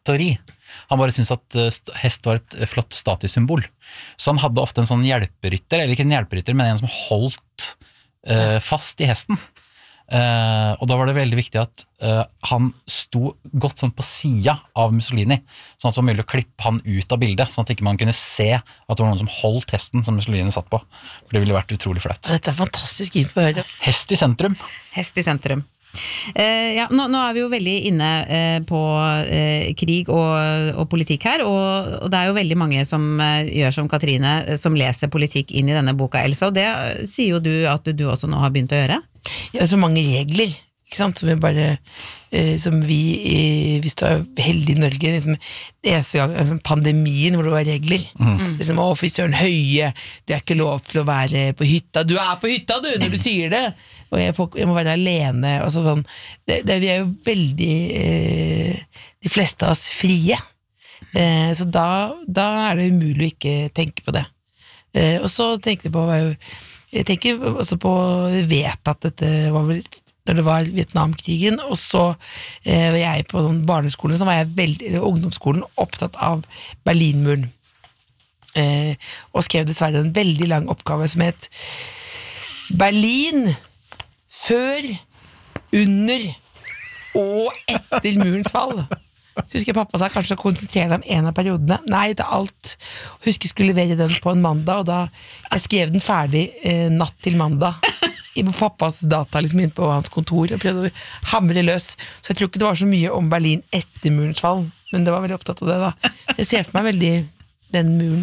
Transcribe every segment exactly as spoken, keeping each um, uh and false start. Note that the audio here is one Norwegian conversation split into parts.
teori. Han bare syntes at hest var et flott statussymbol. Så han hadde ofte en sånn hjelperytter, eller ikke en hjelperytter, men en som holdt uh, fast i hesten. Uh, og da var det veldig viktig at uh, han sto godt sånn på siden av Mussolini, sånn at det var mulig å klippe han ut av bildet, sånn at ikke man kunne se at det var noen som holdt hesten som Mussolini satt på, for det ville vært utrolig flaut. Dette er fantastisk info å høre. Hest i sentrum. Hest i sentrum. Uh, ja, nå, nå er vi jo veldig inne uh, på uh, krig og, og politikk her, og, og det er jo veldig mange som uh, gjør som Katrine, uh, som leser politikk inn i denne boka, Elsa, og det uh, sier jo du at du, du også nå har begynt å gjøre. Ja, så mange regler, ikke sant, som vi bare, eh, som vi, eh, hvis du er heldig i Norge, liksom, det eneste gang, pandemien hvor det var regler, mm. liksom, å, fy søren Høie, det er ikke lov til å være på hytta, du er på hytta du, når du sier det, og jeg, får, jeg må være alene, og sånn, det, det, vi er jo veldig, eh, de fleste av oss frie, eh, så da, da er det umulig å ikke tenke på det, eh, og så tenkte jeg på, var jo jeg tenker også på, jeg vet at dette var vel når det var Vietnamkrigen, og så eh, var jeg på sånn barneskolen, så var jeg veldig, eller ungdomsskolen, opptatt av Berlinmuren. Eh, og skrev dessverre en veldig lang oppgave som het Berlin før, under og etter murens fall. Husker pappa sa kanskje å konsentrere deg om en av periodene. Nei, det er alt. Husker jeg skulle levere den på en mandag, og da jeg skrev den ferdig eh, natt til mandag i pappas data liksom inn på hans kontor og prøvde å hamre løs. Så jeg tror ikke det var så mye om Berlin etter murens fall, men det var veldig opptatt av det da. Så jeg ser for meg veldig den muren.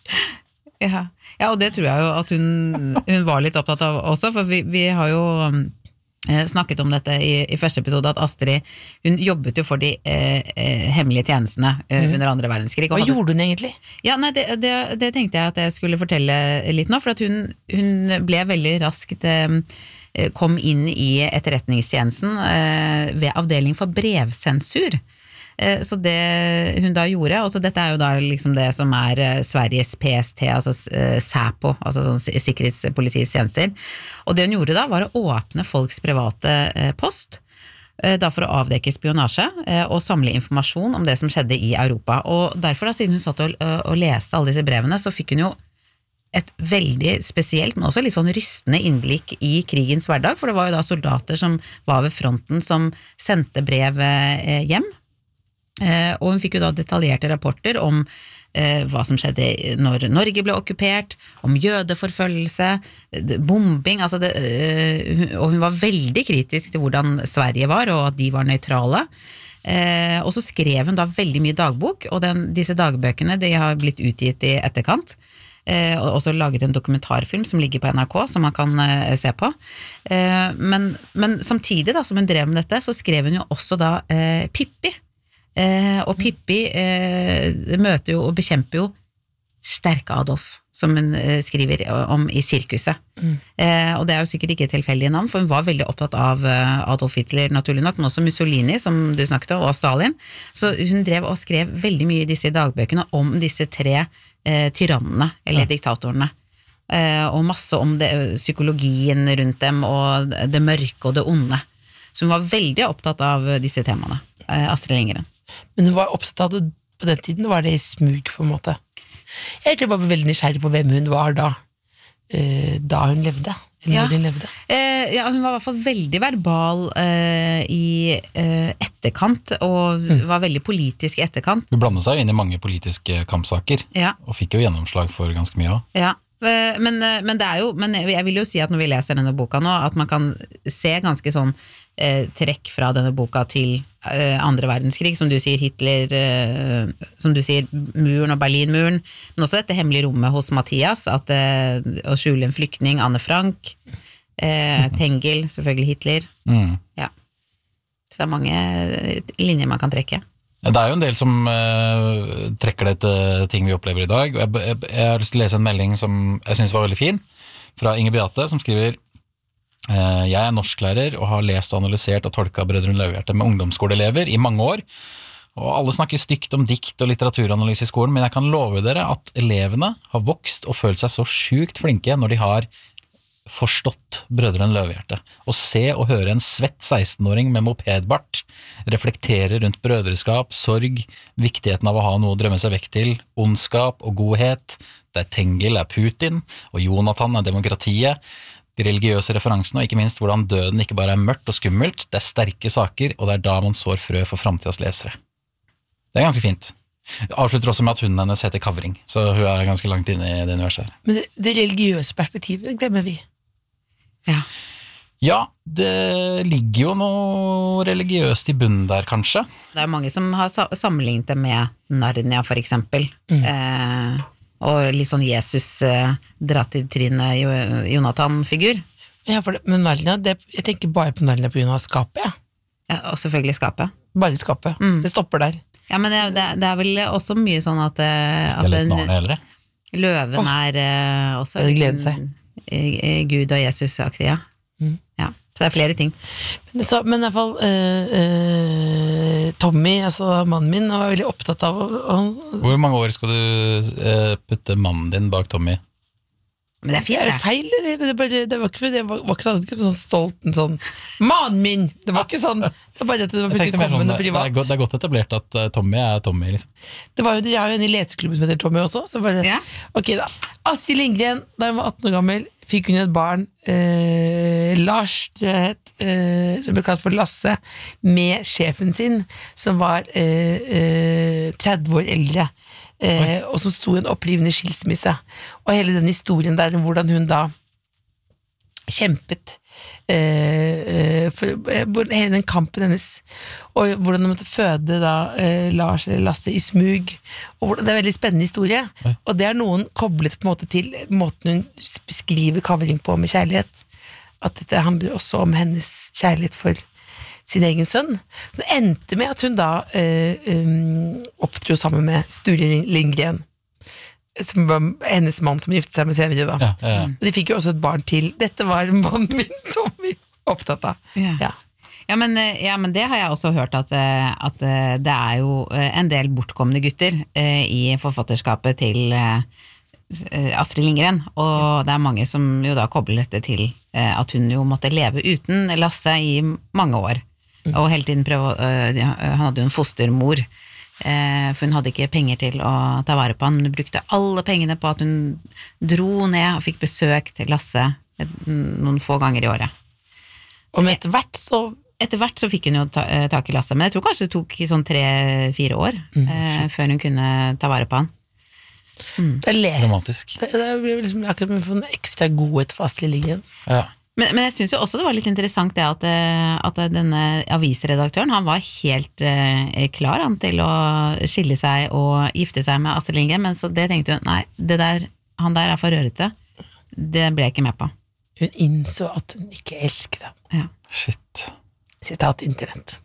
Ja, ja og det tror jeg jo at hun, hun var litt opptatt av også, for vi, vi har jo snakket om dette i, i første episode, at Astrid, hun jobbet jo for de eh, eh, hemmelige tjenestene eh, mm. under andre verdenskrig. Hva hadde... gjorde hun egentlig? Ja, nei, det, det, det tenkte jeg at jeg skulle fortelle litt nå, for at hun, hun ble veldig raskt eh, kom inn i etterretningstjenesten eh, ved avdeling for brevsensur. Eh, så det hun da gjorde, og så dette er jo da liksom det som er eh, Sveriges P S T, altså eh, SÄPO, altså sånn sikkerhetspolitiets tjenester. Og det hun gjorde da var å åpne folks private eh, post, eh, da for å avdekke spionasje eh, og samle informasjon om det som skjedde i Europa. Og derfor da, siden hun satt og, og leste alle disse brevene, så fikk hun jo et veldig spesielt, men også litt sånn rystende innblikk i krigens hverdag, for det var jo da soldater som var ved fronten som sendte brev eh, hjem. Eh, og hun fikk jo da detaljerte rapporter om eh, hva som skjedde når Norge ble okkupert, om jødeforfølgelse, bombing, altså det, eh, og hun var veldig kritisk til hvordan Sverige var, og at de var nøytrale. Eh, og så skrev hun da veldig mye dagbok, og den, disse dagbøkene de har blitt utgitt i etterkant, eh, og også laget en dokumentarfilm som ligger på N R K, som man kan eh, se på. Eh, men, men samtidig da, som hun drev med dette, så skrev hun jo også da eh, Pippi. Eh, og Pippi eh, møter jo og bekjemper jo sterke Adolf, som hun eh, skriver om i Sirkuset. Mm. Eh, og det er jo sikkert ikke et tilfeldig navn, for hun var veldig opptatt av eh, Adolf Hitler, naturlig nok, men også Mussolini, som du snakket om, og Stalin. Så hun drev og skrev veldig mye i disse dagbøkene om disse tre eh, tyrannene, eller ja. diktatorene. Eh, og masse om det, psykologien rundt dem, og det mørke og det onde. Så hun var veldig opptatt av disse temaene, eh, Astrid Lindgren. Men hun var opptatt av det på den tiden, var det i smug på en måte. Jeg tror bare veldig nysgjerrig på hvem hun var da, eh, da hun levde, eller ja. når hun levde. Eh, ja, hun var i hvert fall veldig verbal eh, i eh, etterkant, og mm. var veldig politisk i etterkant. Hun blandet seg jo inn i mange politiske kampsaker, ja. og fikk jo gjennomslag for ganske mye også. Ja. Men, men det er jo, men jeg vil jo si at når vi leser denne boka nå, at man kan se ganske sånn eh, trekk fra denne boka til eh, andre verdenskrig, som du sier Hitler, eh, som du sier muren og Berlinmuren, men også dette hemmelige rommet hos Mathias, at, eh, å skjule en flyktning, Anne Frank, eh, Tengel, selvfølgelig Hitler. Mm. Ja. Så det er mange linjer man kan trekke. Det er jo en del som uh, trekker det til ting vi opplever i dag. Jeg, jeg, jeg har lyst til å lese en melding som jeg synes var veldig fin, fra Inger Beate, som skriver uh, Jeg er norsklærer og har lest og analysert og tolket Brødrene Løvehjerte med ungdomsskoleelever i mange år, og alle snakker stygt om dikt og litteraturanalyse i skolen, men jeg kan love dere at elevene har vokst og følt seg så sjukt flinke når de har forstått Brødrene Løvehjerte. Å se og høre en svett seksten-åring med mopedbart reflektere rundt brødreskap, sorg, viktigheten av å ha noe å drømme seg vekk til, ondskap og godhet, der Tengel er Putin, og Jonathan er demokratiet, de religiøse referansene, og ikke minst hvordan døden ikke bare er mørkt og skummelt, det er sterke saker, og det er da man sår frø for fremtidens lesere. Det er ganske fint. Jeg avslutter også med at hunden hennes heter Kavring, så hun er ganske langt inne i det universet. Men det, det religiøse perspektivet glemmer vi. Ja. Ja, det ligger jo noe religiøst i bunnen der, kanskje. Det er mange som har sa- sammenlignet det med Narnia, for eksempel. Mm. Eh, og litt sånn Jesus eh, dratt i trynet Jo- Jonathan-figur. Ja, for det, men Narnia, det, jeg tenker bare på Narnia på grunn av skapet, ja. Ja, og selvfølgelig skapet. Bare skapet. Mm. Det stopper der. Ja, men det, det, det er vel også mye sånn at, eh, Jeg at har lest den- Narnia heller. løven Åh, er eh, også det gleder liksom, eh, eh, Gud og Jesus-aktig, ja. Mm. Ja. Så det er flere ting. Men, så, men i hvert fall øh, øh, Tommy, altså mannen min, var veldig opptatt av å, å, Hvor mange år skal du eh, putte mannen din bak Tommy? Men det er fint, Er det det. feil, eller? Det, bare, det var ikke, det var, var ikke sånn, ikke sånn stolt en sånn mannen min! Det var ikke sånn. Det var bare at det var Jeg plutselig tenkte mer kom med sånn, noe det, er privat. godt, det er godt etablert at eh, Tommy er Tommy, liksom. Det var jo, jeg har jo en i leseklubben som heter Tommy også. Så bare, Ja. ok da. Astrid Lindgren, da hun var atten år gammel, fikk hun et barn, eh, Lars, tror jeg het, eh, som ble kalt for Lasse, med sjefen sin, som var eh, eh, tretti år eldre, eh, og som sto i en opprivende skilsmisse. Og hele den historien der, hvordan hun da kjempet eh, for eh, hele den kampen hennes, og hvordan hun måtte føde da eh, Lars eller Lasse i smug, og hvordan, det er en veldig spennende historie. Oi. Og det er noen koblet på en måte til måten hun beskriver Kavring på med kjærlighet, at dette handler også om hennes kjærlighet for sin egen sønn. Det endte med at hun da eh, um, oppdro sammen med Sture Lindgren, som var hennes mann som giftet seg med senere da. Ja, ja, ja. De fikk jo også et barn til. Dette var mannen min som vi var opptatt av. Ja. Ja. Ja, men, eh, ja, men det har jeg også hørt at, eh, at eh, det er jo eh, en del bortkomne gutter eh, i forfatterskapet til eh, Astrid Lindgren, og det er mange som jo da kobler dette til eh, at hun jo måtte leve uten Lasse i mange år, og hele tiden prøve, eh, de- han hadde jo en fostermor, eh, for hun hadde ikke penger til å ta vare på han, men hun brukte alle pengene på at hun dro ned og fikk besøk til Lasse eh, noen få ganger i året. Og med etter hvert så Etter hvert så fikk hun jo ta, eh, tak i Lasse, men jeg tror kanskje det tok sånn tre-fire år eh, før hun kunne ta vare på han. det er les. Romantisk. Det, det blir liksom akkurat med en ekstra godhet for Astrid Lindgren. Ja. Men, men jeg synes jo også det var litt interessant det at, eh, at denne avisredaktøren, han var helt eh, klar han, til å skille seg og gifte seg med Astrid Lindgren, men så det tenkte hun, nei, det der, han der er for rørete. Det ble jeg ikke med på. Hun innså at hun ikke elsket ham. Ja. Shit. Sitat internett.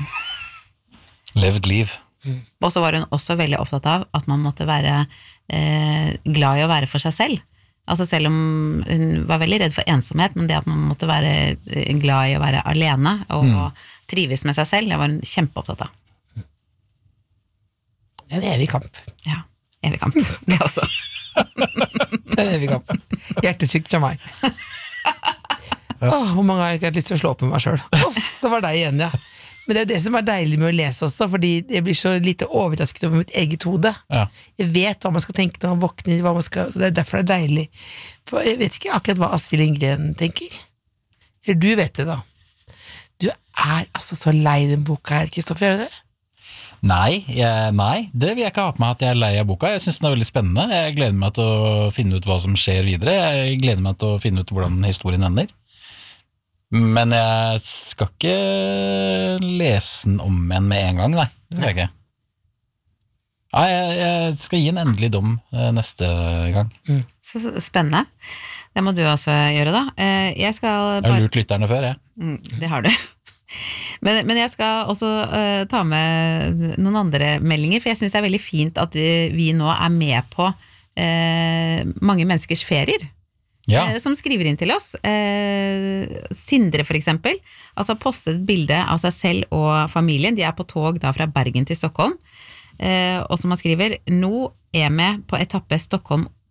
Levd liv. Og så var hun også veldig opptatt av at man måtte være eh, glad i å være for seg selv. Altså selv om hun var veldig redd for ensomhet, men det at man måtte være eh, glad i å være alene og trives med seg selv, det var hun kjempeopptatt av. Det er en evig kamp. Ja, evig kamp, det også. Det er en evig kamp. Hjertesykt fra meg. Åh, hvor mange har jeg ikke hatt lyst til å slå opp med meg selv? Åh, det var deg igjen, ja. Men det er jo det som er deilig med å lese også, fordi jeg blir så lite overrasket over mitt eget hode. Ja. Jeg vet hva man skal tenke når man våkner, hva man skal, så det er derfor det er deilig. For jeg vet ikke akkurat hva Astrid Lindgren tenker. Eller du vet det da. Du er altså så lei den boka her, Kristoffer, gjør du det? Nei, jeg, nei, det vil jeg ikke ha på meg at jeg er lei av boka. Jeg synes den er veldig spennende. Jeg gleder meg til å finne ut hva som skjer videre. Jeg gleder meg til å finne ut hvordan historien ender. Men jeg skal ikke lese den om igjen med en gang, nei. Det skal jeg ikke. Ja, jeg, jeg skal gi en endelig dom eh, neste gang. Så så spennende. Det må du også gjøre da. Eh, Jeg skal Jeg har bare... lurt lytterne før, jeg. Mm, det har du. Men, men jeg skal også eh, ta med noen andre meldinger, for jeg synes det er veldig fint at vi, vi nå er med på eh, mange menneskers ferier. Ja, eh, Som skriver inn til oss. Eh, Sindre for eksempel, altså postet et bilde av seg selv og familien. De er på tog da fra Bergen til Stockholm. Eh, og som han skriver, nå er vi på etappe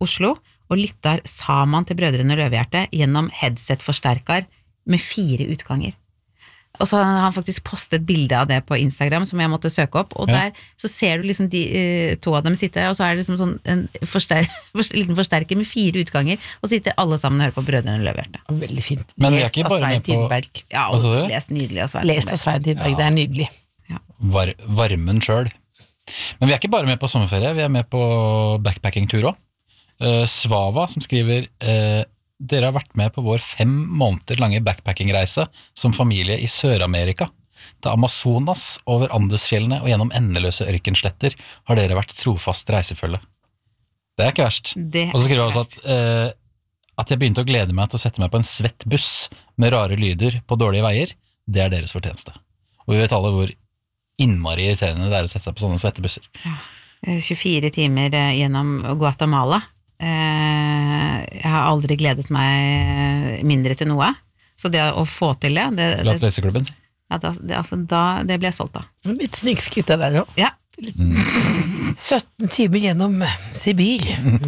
Oslo, og lyttar saman til Brødrene Løvehjerte gjennom headset-forsterkar med fire utganger. Og så har han faktisk postet bilde av det på Instagram som jeg måtte søke opp, og ja. Der så ser du liksom de, to av dem sitter der, og så er det liksom sånn en forster liten forsterker med fire utganger, og sitter alle sammen og hører på Brødrene Løvehjerte. Veldig fint. Men vi er ikke bare med på... Ja, og les nydelig av Svein Tidberg. Les av Svein Tidberg, ja. Det er nydelig. Ja. Var, varmen selv. Men vi er ikke bare med på sommerferie, vi er med på backpacking-tur også. Uh, Svava som skriver... Uh, Dere har vært med på vår fem måneder lange backpacking-reise som familie i Sør-Amerika. Til Amazonas, over Andesfjellene og gjennom endeløse ørkensletter har dere vært trofast reisefølge. Det er ikke verst. Og så skriver jeg også at, uh, at jeg begynte å glede meg til å sette meg på en svett buss med rare lyder på dårlige veier. Det er deres fortjeneste. Og vi vet alle hvor innmari irriterende det er å sette seg på sånne svette busser. Ja. tjuefire timer gjennom Guatemala. Jeg har aldri gledet meg mindre til noe, så det å få til det, det, det, leseklubben, ja, da, det, altså, da, det ble jeg stolt av. Litt snikskutt av deg også. Ja. Mm. sytten timer gjennom Sibir. Mm.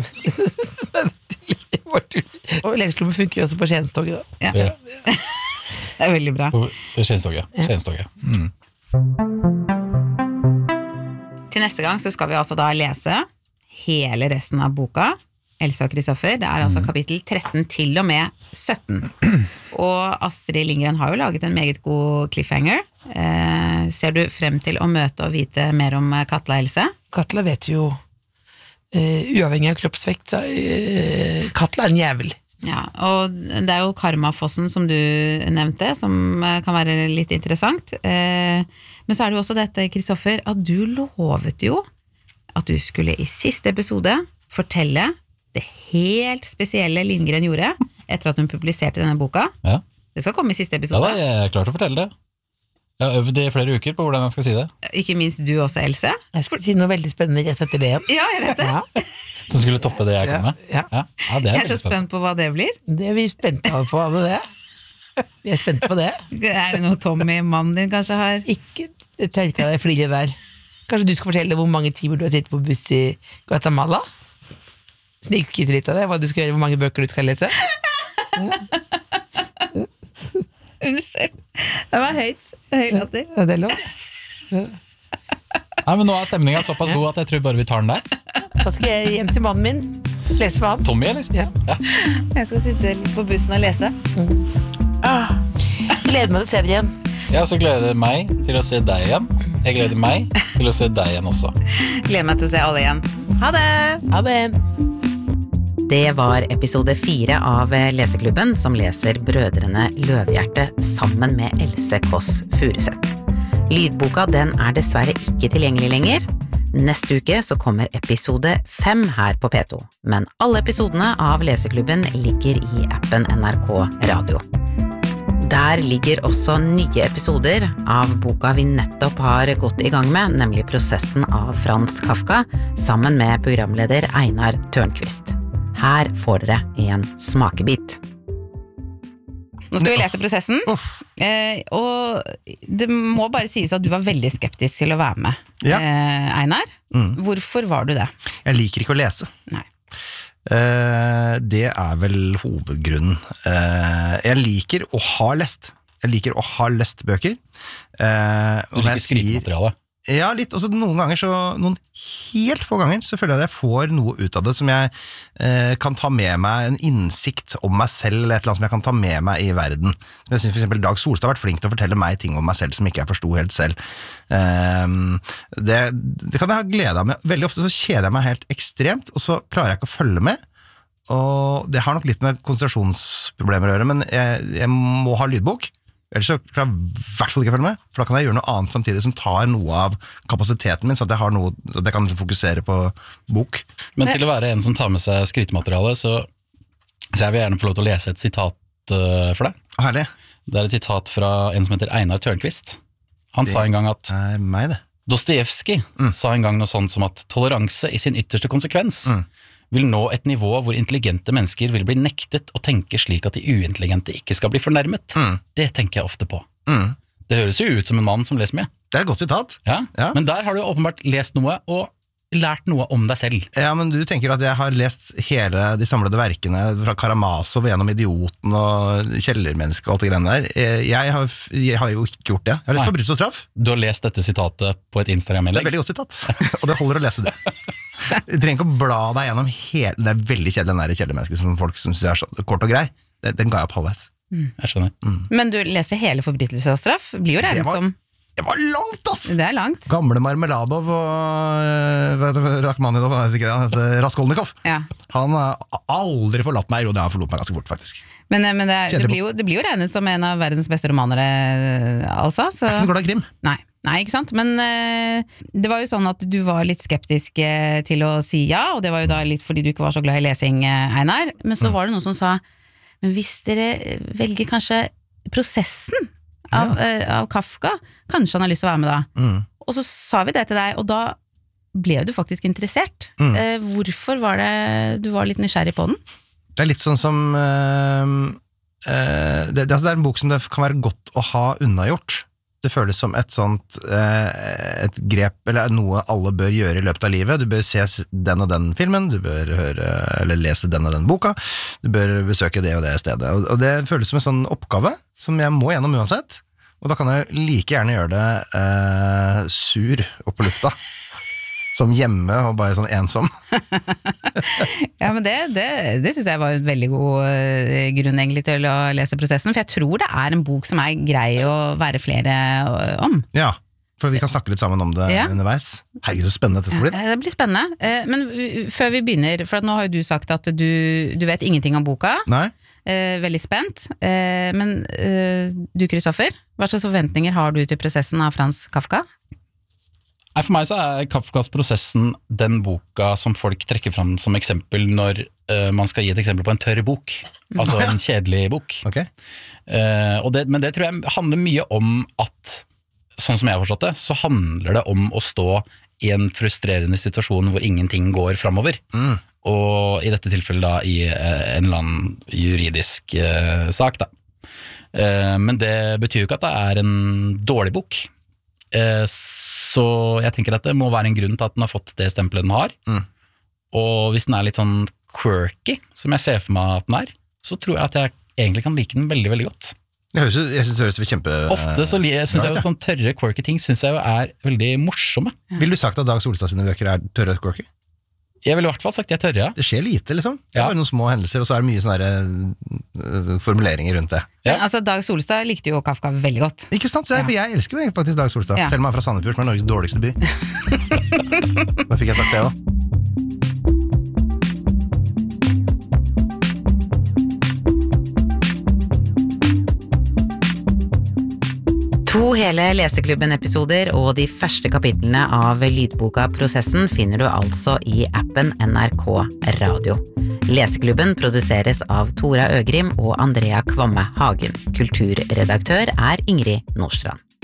Og leseklubben funker jo også på Skjenstoget. Ja. Ja. Det er veldig bra. Skjenstoget, Skjenstoget. Mm. Til neste gang så skal vi altså da lese hele resten av boka Else og Kristoffer, det er altså kapittel tretten til og med sytten. Og Astrid Lindgren har jo laget en meget god cliffhanger. Eh, ser du frem til å møte og vite mer om Katla, Else? Katla vet jo, uh, uavhengig av kroppsvekt, så uh, Katla er en jævel. Ja, og det er jo Karmafossen som du nevnte, som kan være litt interessant. Eh, men så er det jo også dette, Kristoffer, at du lovet jo at du skulle i siste episode fortelle det helt spesielle Lindgren gjorde etter at hun publiserte denne boka. Ja. Det skal komme i siste episode. Ja da, jeg er klar til å fortelle det. Jeg har øvd i flere uker på hvordan jeg skal si det. Ikke minst du også, Else. Jeg skulle si noe veldig spennende rett etter det igjen. Ja, jeg vet det. Ja. Som skulle toppe det jeg kom med. Ja. Ja. Ja, det er jeg er så spent på hva det blir. Det er vi spente på, alle det. Vi er spente på det. Er det noe Tommy, mannen din, kanskje har? Ikke tørka deg fliret der. Kanskje du skal fortelle hvor mange timer du har sittet på buss i Guatemala? Snikskryte litt av det, hva du skal gjøre, hvor mange bøker du skal lese. Ja. Unnskyld. Det var høyt. Høylatter. Ja, det er lov. Ja. Nei, men nå er stemningen såpass god at jeg tror bare vi tar den der. Da skal jeg hjem til mannen min. Lese for han. Tommy, eller? Ja. Ja. Jeg skal sitte litt på bussen og lese. Mm. Ah. Gleder meg til å se deg igjen. Ja, så gleder jeg meg til å se deg igjen. Jeg gleder meg til å se deg igjen også. Gleder meg til å se alle igjen. Ha det! Ha det! Det var episode fire av Leseklubben som leser Brødrene Løvehjerte sammen med Else Kåss Furuseth. Lydboka den er dessverre ikke tilgjengelig lenger. Neste uke så kommer episode fem her på P to, men alle episodene av Leseklubben ligger i appen N R K Radio. Der ligger også nye episoder av boka vi nettopp har gått i gang med, nemlig Prosessen av Frans Kafka, sammen med programleder Einar Tørnquist. Her får dere en smakebit. Nå skal vi lese prosessen, eh, og det må bare sies at du var veldig skeptisk til å være med, ja. eh, Einar. Mm. Hvorfor var du det? Jeg liker ikke å lese. Nei. Uh, det er vel hovedgrunnen. Uh, jeg liker å ha lest. Jeg liker å ha lest bøker. Uh, du liker skrivemateriale? Ja, litt. Også noen ganger, så, noen helt få ganger, så føler jeg at jeg får noe ut av det som jeg uh, kan ta med meg, en innsikt om meg selv, eller et eller annet som jeg kan ta med meg i verden. Jeg synes for eksempel Dag Solstad har vært flink til å fortelle meg ting om meg selv som ikke jeg forstod helt selv. Uh, det, det kan jeg ha glede av med. Veldig ofte så kjeder jeg meg helt ekstremt, og så klarer jeg ikke å følge med. Og det har nok litt med konsentrasjonsproblemer å gjøre, men jeg, jeg må ha lydbok, ellers så kan jeg i hvert fall ikke følge med, for da kan jeg gjøre noe annet samtidig som tar noe av kapasiteten min, så at jeg har noe, at jeg kan fokusere på bok. Men til å være en som tar med seg skrytemateriale, så, så jeg vil gjerne få lov til å lese et sitat uh, for deg. Herlig. Det er et sitat fra en som heter Einar Tørnquist. Han det sa en gang at er meg det. Dostojevskij mm. sa en gang noe sånt som at toleranse i sin ytterste konsekvens mm. vil nå et nivå hvor intelligente mennesker vil bli nektet å tenke slik at de uintelligente ikke skal bli fornærmet. Mm. Det tenker jeg ofte på. Mm. Det høres jo ut som en mann som leser mye. Det er et godt sitat. Ja, ja. Men der har du åpenbart lest noe, og lært noe om deg selv. Ja, men du tenker at jeg har lest hele de samlede verkene fra Karamazov gjennom Idioten og Kjellermenneske og alt det greiene der. Jeg har, jeg har jo ikke gjort det. Jeg har lest Forbrytelse og straff. Du har lest dette sitatet på et Det Instagram-innlegg. er veldig godt sitat, og det holder å lese det. Du trenger ikke å bla deg gjennom hele, det er veldig kjedelig den der Kjellermenneske som folk synes er så kort og grei. Den ga jeg opp halvveis. Mm. Jeg skjønner. Mm. Men du leser hele Forbrytelse og straff, blir jo regnet Det var- som Det var langt, ass! Det er langt. Gamle Marmeladov og hva heter det, Rachmaninoff, hva heter det, han heter Raskolnikov. Ja. Han har aldri forlatt meg. Jo, det har forlot meg ganske fort, faktisk. Men, men det, er, det, Kjedelig blir jo, det blir jo regnet som en av verdens beste romanere, altså. Så. Jeg er ikke noe glad i krim. Nei. Nei, ikke sant? Men eh, det var jo sånn at du var litt skeptisk eh, til å si ja, og det var jo da litt fordi du ikke var så glad i lesing, eh, Einar. Men så var det noen som sa, men hvis dere velger kanskje prosessen av, Ja. eh, av Kafka, kanskje han har lyst til å være med da. Mm. Og så sa vi det til deg, og da ble du faktisk interessert. Mm. Eh, hvorfor var det du var litt nysgjerrig på den? Det er litt sånn som øh, øh, det, det, altså det er en bok som det kan være godt å ha unnagjort. Det føles som et sånt øh, et grep, eller noe alle bør gjøre i løpet av livet. Du bør se den og den filmen, du bør høre, eller lese den og den boka, du bør besøke det og det stedet. Og, og det føles som en sånn oppgave som jeg må gjennom uansett. Og da kan jeg like gjerne gjøre det øh, sur og på lufta. Som hjemme og bare sånn ensom. Ja, men det, det, det synes jeg var en veldig god eh, grunn egentlig til å lese prosessen, for jeg tror det er en bok som er grei å være flere eh, om. Ja, for vi kan snakke litt sammen om det Ja. underveis. Herregud, så spennende dette skal bli. Ja, det blir spennende. Eh, Men uh, før vi begynner, for at nå har jo du sagt at du, du vet ingenting om boka, Nei? eh, veldig spent, eh, men eh, du Kristoffer, hva slags forventninger har du til prosessen av Frans Kafka? Nei, For meg så er Kafkas prosessen den boka som folk trekker fram som eksempel når uh, man skal gi et eksempel på en tørr bok, altså en kjedelig bok. Ok. Uh, og det, men det tror jeg handler mye om at, sånn som jeg har forstått det, så handler det om å stå i en frustrerende situasjon hvor ingenting går fremover. Mm. Og i dette tilfellet da i uh, en eller annen juridisk uh, sak da. Uh, men det betyr jo ikke at det er en dårlig bok. Uh, så jeg tenker at det må være en grunn til at den har fått det stempelet den har. Mm. Og hvis den er litt sånn quirky, som jeg ser for meg at den er, så tror jeg at jeg egentlig kan like den veldig, veldig godt. Jeg, høres, jeg synes det høres kjempe... Ofte så li- synes jeg jo ja. sånn tørre, quirky ting synes jeg jo er veldig morsomme. Vil du sagt at Dag Solstad sine bøker er tørre og quirky? Jeg ville i hvert fall sagt de er tørre, ja. Det skjer lite, liksom. Det er Ja. bare noen små hendelser, og så er det mye sånne der, uh, formuleringer rundt det. Ja. Men, altså, Dag Solstad likte jo Kafka veldig godt. Ikke sant? Så jeg, Ja. jeg elsker jo faktisk Dag Solstad. Ja. Selv om han er fra Sandefjord, som er Norges dårligste by. Da fikk jeg sagt det også. To hele Leseklubben-episoder og de første kapitlene av lydboka Prosessen finner du altså i appen N R K Radio. Leseklubben produseres av Tora Øgrim og Andrea Kvamme Hagen. Kulturredaktør er Ingrid Nordstrand.